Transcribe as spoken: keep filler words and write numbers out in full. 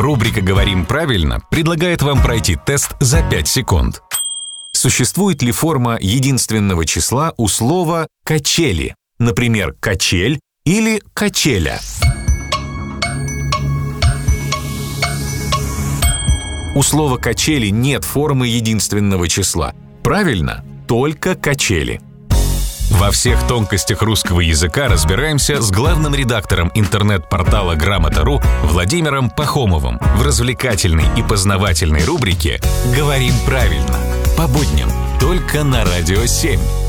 Рубрика «Говорим правильно» предлагает вам пройти тест за пять секунд. Существует ли форма единственного числа у слова «качели»? Например, «качель» или «качеля»? У слова «качели» нет формы единственного числа. Правильно, только «качели». Во всех тонкостях русского языка разбираемся с главным редактором интернет-портала Грамота точка ру Владимиром Пахомовым в развлекательной и познавательной рубрике «Говорим правильно» по будням только на Радио семь.